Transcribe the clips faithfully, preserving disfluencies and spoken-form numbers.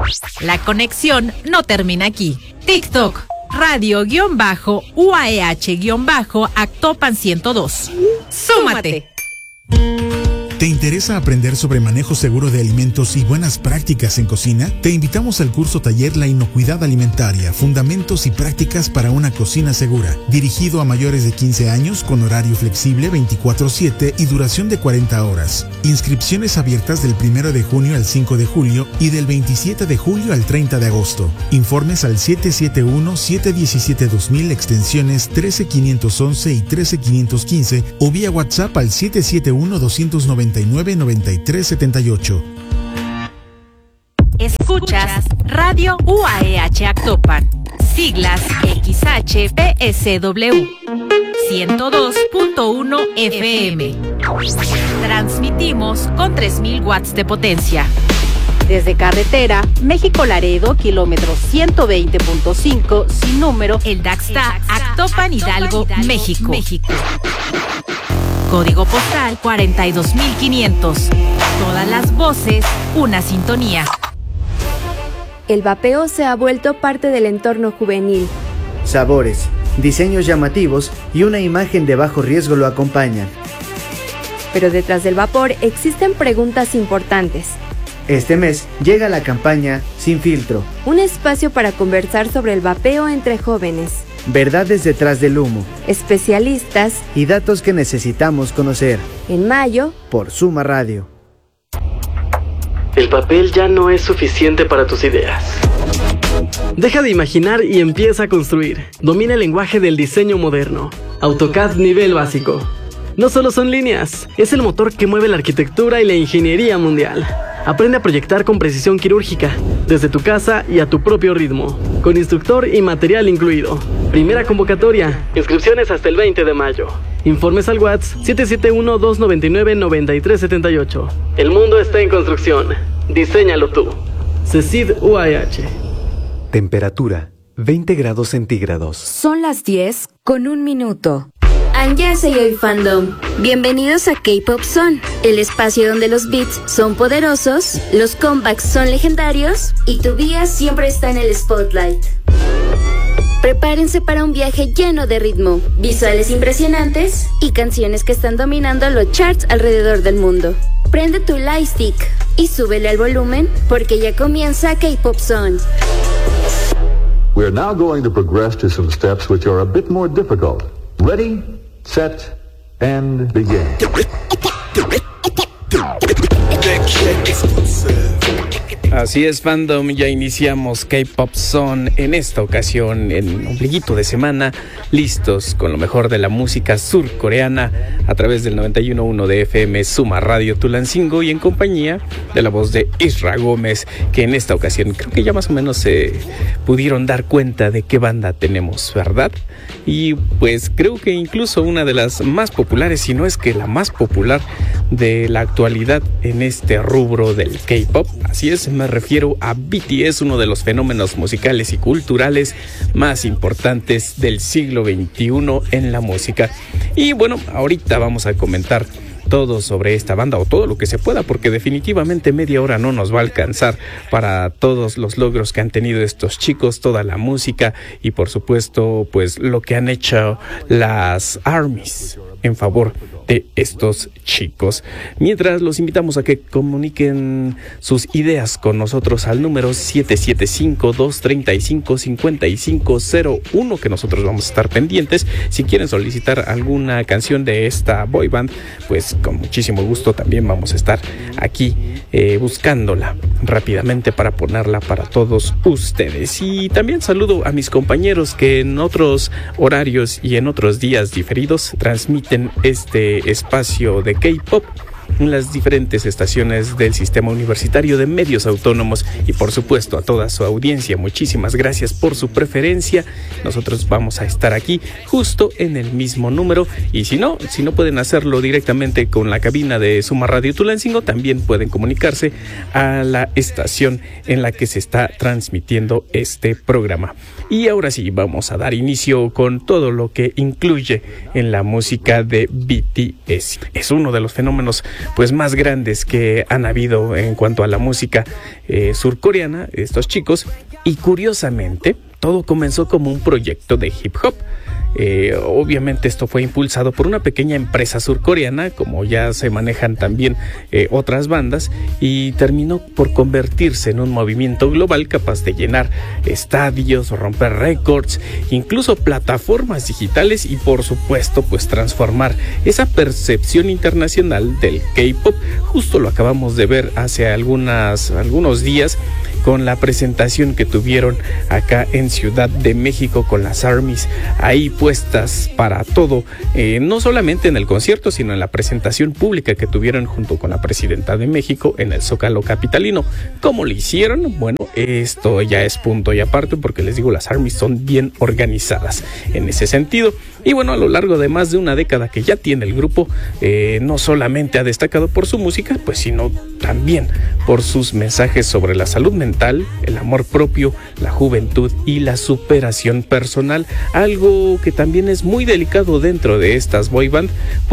La conexión no termina aquí. TikTok, radio-U A E H-Actopan ciento dos. ¡Súmate! ¿Te interesa aprender sobre manejo seguro de alimentos y buenas prácticas en cocina? Te invitamos al curso taller La Inocuidad Alimentaria, Fundamentos y Prácticas para una Cocina Segura, dirigido a mayores de quince años con horario flexible veinticuatro siete y duración de cuarenta horas. Inscripciones abiertas del primero de junio al cinco de julio y del veintisiete de julio al treinta de agosto. Informes al siete siete uno, siete uno siete, dos mil, extensiones trece quinientos once y trece quinientos quince o vía WhatsApp al siete siete uno, dos nueve nueve, nueve tres siete ocho. Escuchas Radio U A E H Actopan, siglas X H P S W, ciento dos punto uno F M. Transmitimos con tres mil watts de potencia. Desde carretera, México-Laredo, kilómetro ciento veinte punto cinco, sin número, el Daxta, Actopan, Hidalgo, México. México. Código postal cuarenta y dos mil quinientos. Todas las voces, una sintonía. El vapeo se ha vuelto parte del entorno juvenil. Sabores, diseños llamativos y una imagen de bajo riesgo lo acompañan. Pero detrás del vapor existen preguntas importantes. Este mes llega la campaña Sin Filtro. Un espacio para conversar sobre el vapeo entre jóvenes. Verdades detrás del humo. Especialistas. Y datos que necesitamos conocer. En mayo. Por Suma Radio. El papel ya no es suficiente para tus ideas. Deja de imaginar y empieza a construir. Domina el lenguaje del diseño moderno. AutoCAD nivel básico. No solo son líneas, es el motor que mueve la arquitectura y la ingeniería mundial. Aprende a proyectar con precisión quirúrgica, desde tu casa y a tu propio ritmo, con instructor y material incluido. Primera convocatoria, inscripciones hasta el veinte de mayo. Informes al WhatsApp siete siete uno, dos nueve nueve, nueve tres siete ocho. El mundo está en construcción, diséñalo tú. CECID U A E H. Temperatura, veinte grados centígrados. Son las diez con un minuto. Annyeonghaseyo Fandom. Bienvenidos a K-Pop Zone, el espacio donde los beats son poderosos, los comebacks son legendarios y tu día siempre está en el spotlight. Prepárense para un viaje lleno de ritmo, visuales impresionantes y canciones que están dominando los charts alrededor del mundo. Prende tu lightstick y súbele al volumen porque ya comienza K-Pop Zone. We are now going to progress to some steps which are a bit more difficult. Ready, set, and begin. Así es, fandom, ya iniciamos K-Pop Zone en esta ocasión en ombliguito de semana, listos con lo mejor de la música surcoreana a través del noventa y uno punto uno de F M Suma Radio Tulancingo y en compañía de la voz de Isra Gómez, que en esta ocasión creo que ya más o menos se pudieron dar cuenta de qué banda tenemos, ¿verdad? Y pues creo que incluso una de las más populares, si no es que la más popular de la actualidad en este rubro del K-Pop. Así es, me refiero a B T S, uno de los fenómenos musicales y culturales más importantes del siglo veintiuno en la música. Y bueno, ahorita vamos a comentar todo sobre esta banda o todo lo que se pueda, porque definitivamente media hora no nos va a alcanzar para todos los logros que han tenido estos chicos, toda la música y por supuesto pues lo que han hecho las ARMYs en favor de estos chicos. Mientras los invitamos a que comuniquen sus ideas con nosotros al número siete siete cinco, dos tres cinco, cinco cinco cero uno, que nosotros vamos a estar pendientes. Si quieren solicitar alguna canción de esta boy band, pues con muchísimo gusto también vamos a estar aquí eh, buscándola rápidamente para ponerla para todos ustedes. Y también saludo a mis compañeros que en otros horarios y en otros días diferidos transmiten este espacio de K-Pop en las diferentes estaciones del Sistema Universitario de Medios Autónomos y por supuesto a toda su audiencia. Muchísimas gracias por su preferencia. Nosotros vamos a estar aquí justo en el mismo número y si no, si no pueden hacerlo directamente con la cabina de Suma Radio Tulancingo, también pueden comunicarse a la estación en la que se está transmitiendo este programa. Y ahora sí, vamos a dar inicio con todo lo que incluye en la música de B T S. Es uno de los fenómenos pues más grandes que han habido en cuanto a la música eh, surcoreana, estos chicos, y curiosamente todo comenzó como un proyecto de hip hop. Eh, obviamente esto fue impulsado por una pequeña empresa surcoreana, como ya se manejan también eh, otras bandas, y terminó por convertirse en un movimiento global capaz de llenar estadios, romper récords, incluso plataformas digitales y por supuesto pues transformar esa percepción internacional del K-pop. Justo lo acabamos de ver hace algunas, algunos días con la presentación que tuvieron acá en Ciudad de México con las ARMYs ahí puestas para todo, eh, no solamente en el concierto, sino en la presentación pública que tuvieron junto con la presidenta de México en el Zócalo capitalino. ¿Cómo lo hicieron? Bueno, esto ya es punto y aparte, porque les digo, las ARMYs son bien organizadas en ese sentido. Y bueno, a lo largo de más de una década que ya tiene el grupo, eh, no solamente ha destacado por su música, pues sino también por sus mensajes sobre la salud mental, el amor propio, la juventud y la superación personal, algo que también es muy delicado dentro de estas boy band,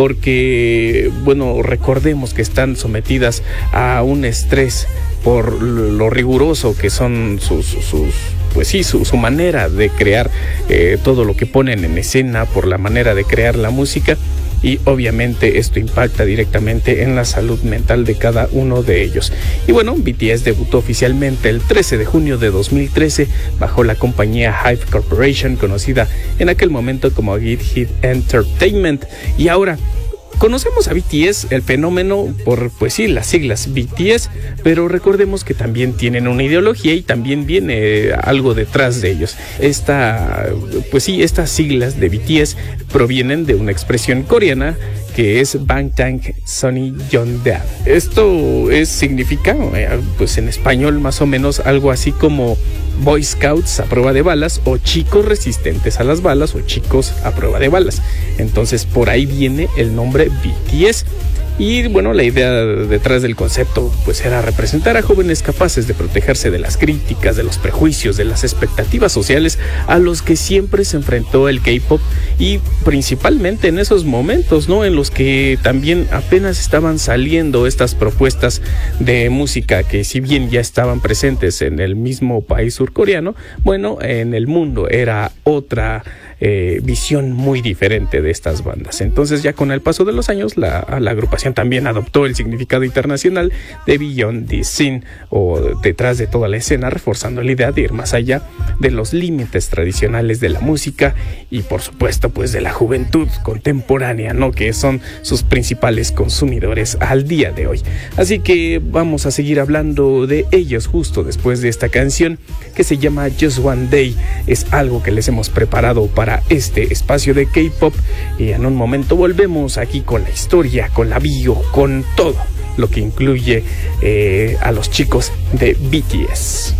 porque bueno, recordemos que están sometidas a un estrés por lo riguroso que son sus, sus pues sí, su, su manera de crear eh, todo lo que ponen en escena, por la manera de crear la música, y obviamente esto impacta directamente en la salud mental de cada uno de ellos. Y bueno, B T S debutó oficialmente el trece de junio de dos mil trece bajo la compañía Hive Corporation, conocida en aquel momento como Hit Hit Entertainment, y ahora conocemos a B T S, el fenómeno, por, pues sí, las siglas B T S, pero recordemos que también tienen una ideología y también viene algo detrás de ellos. Esta, pues sí, estas siglas de B T S provienen de una expresión coreana que es Bangtan Sonyeondan. Esto es, significa, pues en español más o menos algo así como Boy Scouts a prueba de balas, o chicos resistentes a las balas, o chicos a prueba de balas. Entonces por ahí viene el nombre B T S. Y bueno, la idea detrás del concepto pues era representar a jóvenes capaces de protegerse de las críticas, de los prejuicios, de las expectativas sociales a los que siempre se enfrentó el K-pop, y principalmente en esos momentos, ¿no?, en los que también apenas estaban saliendo estas propuestas de música que, si bien ya estaban presentes en el mismo país surcoreano, bueno, en el mundo era otra eh, visión muy diferente de estas bandas. Entonces ya con el paso de los años la, la agrupación también adoptó el significado internacional de Beyond the Scene, o detrás de toda la escena, reforzando la idea de ir más allá de los límites tradicionales de la música y por supuesto pues de la juventud contemporánea, ¿no?, que son sus principales consumidores al día de hoy. Así que vamos a seguir hablando de ellos justo después de esta canción que se llama Just One Day. Es algo que les hemos preparado para este espacio de K-pop, y en un momento volvemos aquí con la historia, con la bio, con todo lo que incluye eh, a los chicos de B T S.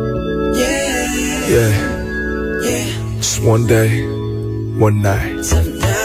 Yeah, yeah. Just one day, one night.